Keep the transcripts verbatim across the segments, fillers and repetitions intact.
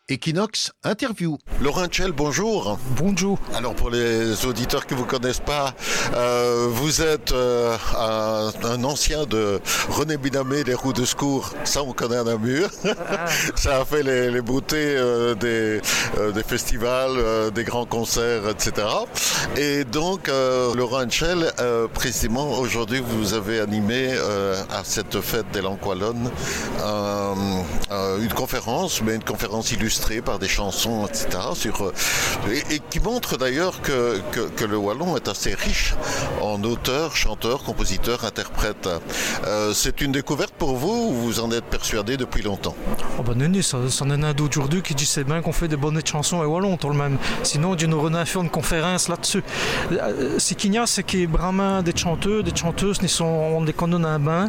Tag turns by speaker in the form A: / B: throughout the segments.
A: Equinox Interview. Laurent Tchel, bonjour.
B: Bonjour.
A: Alors pour les auditeurs qui ne vous connaissent pas, euh, vous êtes euh, un, un ancien de René Binamé des roues de secours. Ça, on connaît à Namur. Ah. Ça a fait les, les beautés euh, des, euh, des festivals, euh, des grands concerts, et cetera. Et donc, euh, Laurent Tchel, euh, précisément aujourd'hui, vous avez animé euh, à cette fête des Langues wallonnes euh, euh, une conférence, mais une conférence illustrée par des chansons, et cetera. Sur, et, et qui montre d'ailleurs que, que, que le wallon est assez riche en auteurs, chanteurs, compositeurs, interprètes. Euh, c'est une découverte pour vous ou vous en êtes persuadé depuis longtemps?
B: Oh ben non, ça, ça en a un d'aujourd'hui qui dit c'est bien qu'on fait des bonnes chansons et wallon tout le même. Sinon, on aurait fait une conférence là-dessus. Ce qu'il y a, c'est qu'il y a vraiment des chanteurs, des chanteuses, qui sont, on les connaît un bain.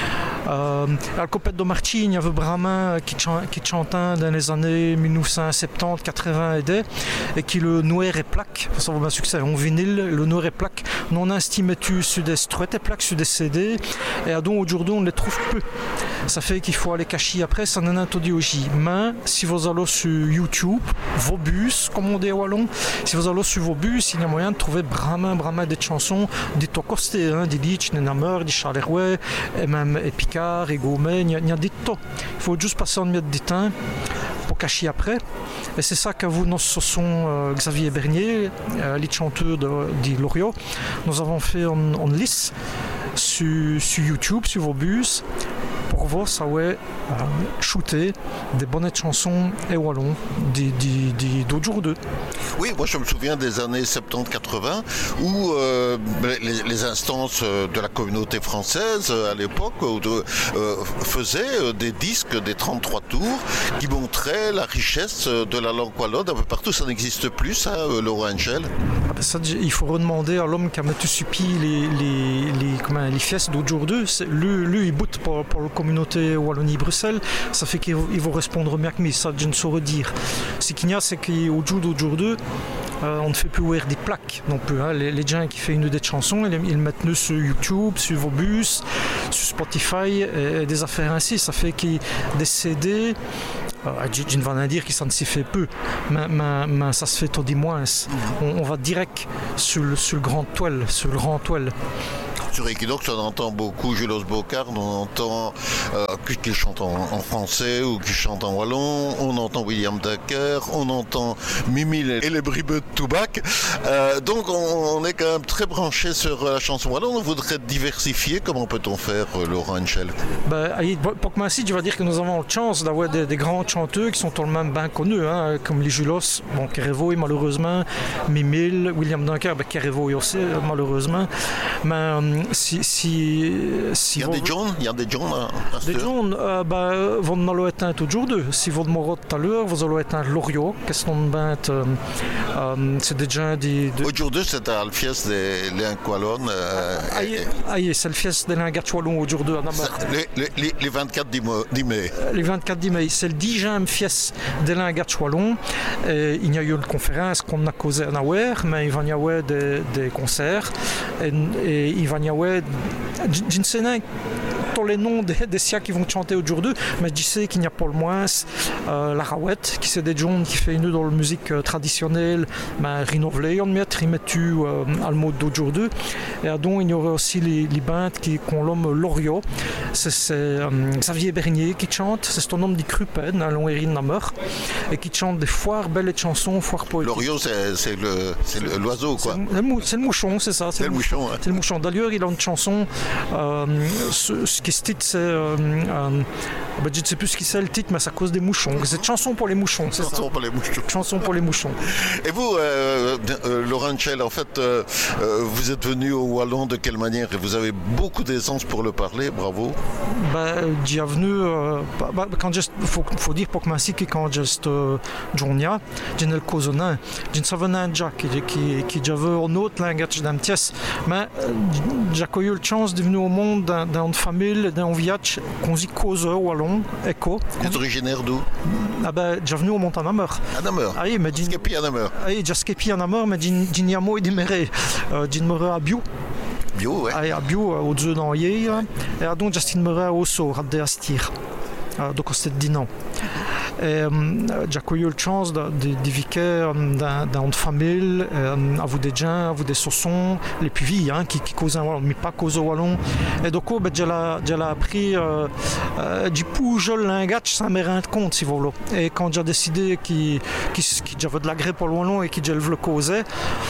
B: Euh, à Copette de Martine, il y avait Brahmin qui, chan- qui chantait dans les années dix-neuf cent soixante-dix quatre-vingts et des, et qui le nouait et plaque, ça va un succès en vinyle, le nouait et plaque, non estimé sur des struettes et plaques, sur des C D, et donc aujourd'hui on les trouve peu. Ça fait qu'il faut aller cacher après, ça n'en a pas dit aussi. Mais si vous allez sur YouTube, vos bus, comme on dit à Wallon, si vous allez sur vos bus, il y a moyen de trouver Brahmin, Brahmin des chansons, des Tocosté, hein, des Litch, des Namur, des Charleroi, et même Epic. Et Gaumet, il y, y a des tas. Il faut juste passer en mettre des temps pour cacher après. Et c'est ça que vous, nous, ce sont euh, Xavier Bernier, euh, les chanteurs de, de Loriot. Nous avons fait en, en lice sur, sur YouTube, sur vos bus, pour voir ça ouais, euh, shooter des bonnes chansons et wallons d'autres jours d'eux.
A: Oui, moi je me souviens des années soixante-dix quatre-vingts où euh, les, les instances de la communauté française à l'époque euh, faisaient des disques, des trente-trois tours qui montraient la richesse de la langue wallonne un peu partout. Ça n'existe plus, ça, Laurent Tchel?
B: Ah ben ça, il faut redemander à l'homme qui a mis supi les, les, les, comment, les fiestes d'autres jours d'eux. Lui, lui, il boute pour, pour la communauté Wallonie-Bruxelles. Ça fait qu'il va répondre mieux que moi. Ça, je ne saurais dire. Ce qu'il y a, c'est qu'au jour d'autres jours d'eux, Euh, on ne fait plus ouvrir des plaques non plus. Hein. Les, les gens qui font une des chansons, ils, ils mettent nous sur YouTube, sur vos bus, sur Spotify, et, et des affaires ainsi. Ça fait qu'il y a des C D. Euh, je ne vais pas dire que ça ne s'y fait peu, mais, mais, mais ça se fait tout du moins. On, on va direct sur le, sur le grand toile, sur le grand toile.
A: Sur Equinox, on entend beaucoup Julos Bocard, on entend euh, qu'il chante en, en français ou qu'il chante en wallon, on entend William Dacker, on entend Mimile et les bribeux de Toubac. Euh, donc on, on est quand même très branché sur la chanson wallon. On voudrait diversifier. Comment peut-on faire, Laurent Tchel?
B: Ben, pour que moi aussi, je vais dire que nous avons la chance d'avoir des, des grands chanteurs qui sont tout le même bien connus, hein, comme les Julos, bon, Kerevoy malheureusement, Mimile, William Dacker, ben, Kerevoy aussi malheureusement. Mais Si, si, si
A: il y a
B: vous...
A: des John, il y a des John. Hein,
B: des John, euh, ben, vous n'allez être toujours deux. Si vous demandez tout à l'heure, vous allez être un Loriot. Qu'est-ce qu'on va être euh, euh, c'est des gens de.
A: Aujourd'hui, c'est à l'Alfies des Langues wallonnes. Euh,
B: ah, et... c'est l'Alfies des Langues wallonnes aujourd'hui.
A: Les, les, les vingt-quatre dix mai.
B: Les vingt-quatre mai, c'est le dixième fies des Langues wallonnes. Il y a eu une conférence qu'on a causée à Nawer, mais il va y avoir des, des concerts. Et, et il va y avoir je ne sais pas tous les noms des, des siens qui vont chanter aujourd'hui, mais je sais qu'il n'y a pas le moins euh, la Rawette, qui c'est des gens qui fait une dans la musique euh, traditionnelle, mais renouvelée, on met, remettu euh, à le mode d'aujourd'hui. Et donc il y aurait aussi les, les bandes qui qu'on nomme Loriot. C'est, c'est euh, Xavier Bernier qui chante, c'est son nom dit Crupen, à Longuerine Namur, et qui chante des foires belles chansons, foires poétiques.
A: Loriot, c'est, c'est, le, c'est le, l'oiseau, quoi.
B: C'est le, c'est le mouchon, c'est ça.
A: C'est, c'est le mouchon. mouchon hein.
B: C'est le mouchon. D'ailleurs, il a une chanson, euh, ce, ce qui se titre, c'est. Euh, euh, ben, je ne sais plus ce qui c'est le titre, mais c'est à cause des mouchons. C'est chanson pour les mouchons, c'est
A: chanson
B: ça.
A: Pour les mouchons.
B: Chanson pour les mouchons.
A: Et vous, euh, euh, Laurent Tchel, en fait, euh, euh, vous êtes venu au Wallon de quelle manière? Et vous avez beaucoup d'aisance pour le parler, bravo.
B: Ben, j'y suis venu, euh, bah, quand il faut, faut dire pour que je que quand j'étais euh, Jonia, j'ai le cousin, j'ai ne savais pas déjà qui qui qui j'avais un autre langage d'un pièce, mais j'ai eu la chance de venir au monde d'une famille, d'un village qu'on dit cause wallon, éco.
A: Vous êtes originaire d'où?
B: Ah ben, j'ai venu au mont à Namur.
A: À Namur.
B: Ah oui, mais j'ai
A: skepi à Namur.
B: Ah oui, j'ai skepi à Namur, mais j'ai j'ai n'y a mot d'iméré, j'ai demeuré à Bio.
A: Bio, ouais.
B: Ah, à Bio, au deux dans hier, et donc j'ai demeuré au Saut, à Astir. Donc c'était dix ans. Et j'ai eu la chance de, de, de vivre dans, dans une famille, euh, à vous des gens, à vous des saussons, les puvis hein, qui, qui causent un wallon, mais pas causent au wallon. Et donc, ben, j'ai appris euh, euh, du pouge lingatch sans me rendre compte, si vous voulez. Et quand j'ai décidé qu'il qu qu j'avais de l'agré pour le wallon et qu'il le causait,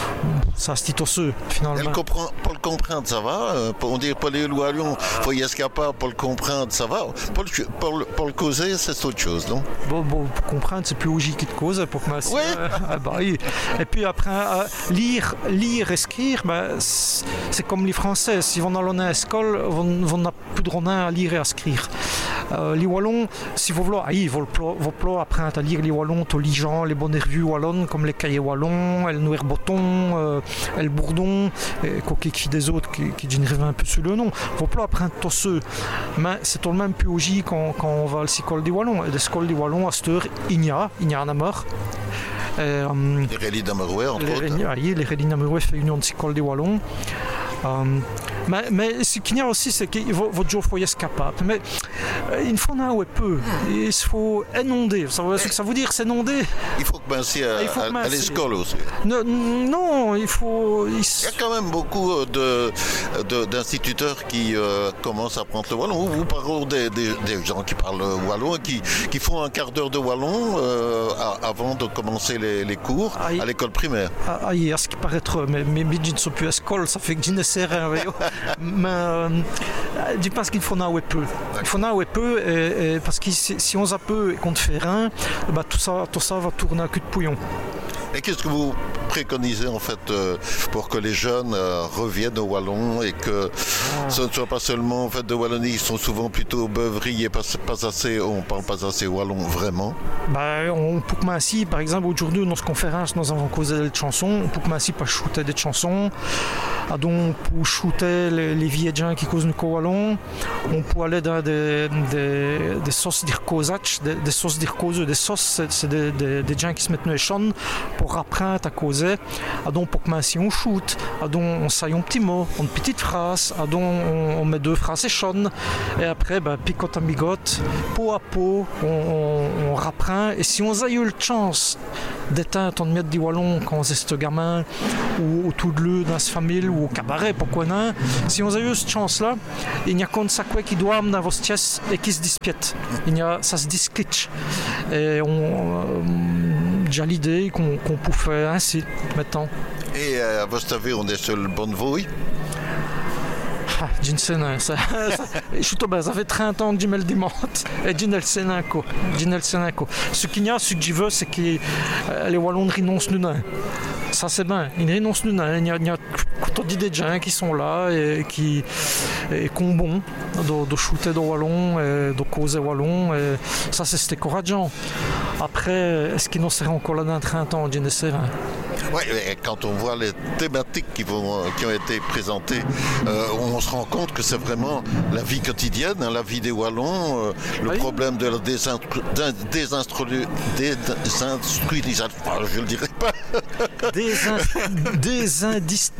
B: ça se titosseux finalement.
A: Elle comprend, pour le comprendre, ça va. On dit pour les wallons, il faut y escaper, pour le comprendre, ça va. Pour le, pour le, pour le causer, c'est autre chose, non?
B: Bon, bon, pour comprendre, c'est plus logique qui te cause pour moi.
A: Oui.
B: Euh, ah bah, oui. Et puis après, euh, lire, lire, écrire, bah, c'est comme les Français. Si on a à l'école, on n'a plus de ronin à lire et à écrire. Euh, les Wallons, si vous voulez, ah, ils vont apprendre à lire les Wallons, tous les gens, les bonnes revues wallonnes, comme les cahiers wallons, le Noir Botton, euh, le Bourdon, et quoi qu'il des autres qui, qui génèrent un peu sur le nom. Ils vont apprendre tous ceux. Mais c'est tout le même plus logique quand, quand on va à l'école des Wallons. Et l'école des Wallons, à cette heure, il y a, il y a un amour.
A: Euh, les Rélis d'Amerouet, entre
B: les,
A: autres.
B: Ah, les Rélis d'Amerouet fait une école des Wallons. Um, mais, mais ce qu'il y a aussi, c'est que votre jour faut y être capable. Mais euh, il faut en peu. Il faut inonder. Ça veut, ça veut dire s'inonder.
A: Il faut commencer à, à, à l'école aussi.
B: Non, non, il faut. Il...
A: il y a quand même beaucoup de, de, d'instituteurs qui euh, commencent à prendre le wallon. Vous parlez des, des, des gens qui parlent wallon et qui, qui font un quart d'heure de wallon euh, à, avant de commencer les, les cours ah, à l'école primaire.
B: Ah, ah, à ce qui paraît trop. Mais, mais, mais je ne suis plus à l'école, ça fait que je ne sais rien. Mais euh, je pense qu'il faut en peu. Il faut en peu et, et parce que si, si on a peu et qu'on ne fait rien, bah, tout, ça, tout ça va tourner à cul de pouillon.
A: Et qu'est-ce que vous préconisez en fait euh, pour que les jeunes euh, reviennent au wallon et que ah. ce ne soit pas seulement en fait de Wallonie, ils sont souvent plutôt beuveries et pas, pas assez, on parle pas assez wallon vraiment.
B: Bah, on peut commencer, par exemple aujourd'hui dans notre conférence nous avons causé des chansons, on peut commencer par shooter des chansons, ah, donc pour shooter les, les vieux gens qui causent nous wallon, on peut aller dans des, des, des sauces d'irkosach, des, des sauces d'irkoseux, des sauces c'est, c'est des, des, des gens qui se mettent dans les champs pour apprendre à causer, ah, donc pour commencer on shoot, ah, donc on saille un petit mot, une petite phrase, ah, donc on, on met deux phrases et chonne, et après bah, picote à migote, peau à peau, on, on, on rapprend, et si on a eu la chance d'éteindre ton miette du wallon quand on est ce gamin, ou autour de lui dans sa famille, ou au cabaret, pourquoi non, si on a eu cette chance-là, il n'y a qu'un sac qui doit dans vos pièces et qui se dispiète. Il y a, ça se discliche. Et on, euh, j'ai l'idée qu'on, qu'on peut faire ainsi maintenant.
A: Et euh, à votre avis, on est sur le bon voie?
B: Ah, je ne sais pas. Ça, ça, je suis tombé, ça fait trente ans que je me le demande. Et je ne le sais pas. Je ne le sais pas. Ce qu'il y a, ce que je veux, c'est que euh, les Wallons renoncent nous. Ça, c'est bien. Ils renoncent nous. Il y a, il y a quand on dit des gens qui sont là et qui ont bon de, de shooter de Wallon, et de causer Wallon. Et ça, c'est c'était courageant. Après, est-ce qu'ils n'en seraient encore là dans trente ans? Je ne sais pas.
A: Oui, quand on voit les thématiques qui, vont, qui ont été présentées, euh, on se rend compte que c'est vraiment la vie quotidienne, hein, la vie des Wallons, euh, le oui. problème de la désinstruisation, je ne le dirai pas.
B: Désindustrialisation,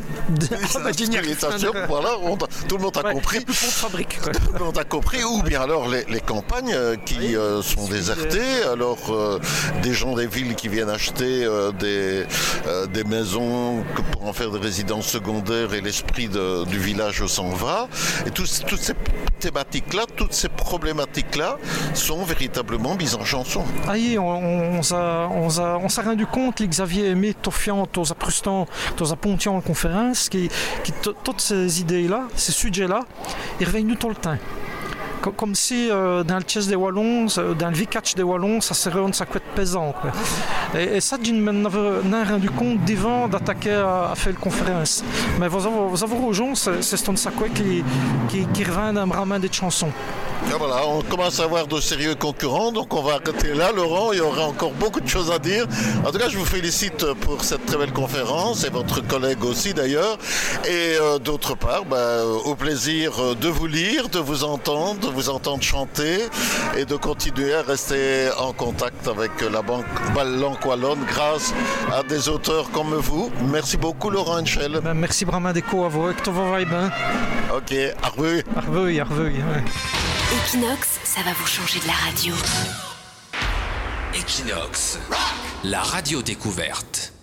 A: voilà, on, tout le monde a ouais, compris.
B: Tout fabrique,
A: tout le monde a compris, ou bien alors les, les campagnes euh, qui oui. euh, sont désertées, alors euh, des gens des villes qui viennent acheter euh, des... Euh, des maisons pour en faire des résidences secondaires et l'esprit de, du village s'en va. Et tout, toutes ces thématiques-là, toutes ces problématiques-là sont véritablement mises en chanson.
B: Ah oui, on, on, on, on, on s'est rendu compte, les Xavier Aimé, Toffiant, aux Aprustan, aux Pontian en conférence, qui, qui toutes ces idées-là, ces sujets-là, ils reviennent tout le temps. Comme si euh, dans le chess des Wallons, dans le vicatch des Wallons, ça serait un sacré pesant. Quoi. Et, et ça, je n'ai rendu compte d'avant d'attaquer à, à faire la conférence. Mais vous avez, vous avez aux gens, c'est, c'est un sacré qui, qui, qui revient d'un bras des chansons.
A: Et voilà, on commence à avoir de sérieux concurrents, donc on va arrêter là. Laurent, il y aura encore beaucoup de choses à dire. En tout cas, je vous félicite pour cette très belle conférence, et votre collègue aussi d'ailleurs. Et euh, d'autre part, bah, au plaisir de vous lire, de vous entendre, de vous entendre chanter et de continuer à rester en contact avec la banque Langue Wallonne grâce à des auteurs comme vous. Merci beaucoup, Laurent Henschel.
B: Ben, merci vraiment Déco à vous, et que tout va bien.
A: Ok, à revu.
B: À revu, à revu. Ouais.
C: Equinox, ça va vous changer de la radio. Equinox, la radio découverte.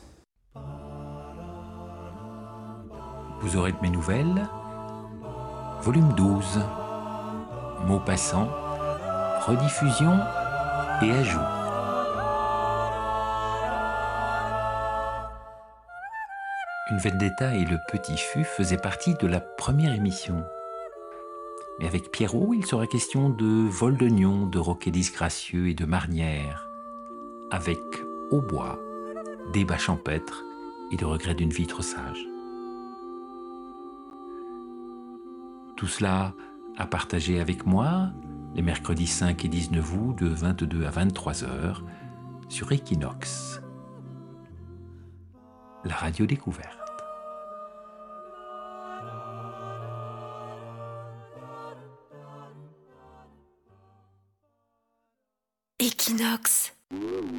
D: Vous aurez de mes nouvelles, volume douze, mots passants, rediffusion et ajout. Une vendetta et le petit Fu faisaient partie de la première émission. Mais avec Pierrot, il sera question de vol d'oignons, de roquets disgracieux et de marnières, avec au bois, débats champêtres et de regrets d'une vitre sage. Tout cela à partager avec moi les mercredis cinq et dix-neuf août de vingt-deux à vingt-trois heures sur Equinox, la radio découverte.
E: Equinox.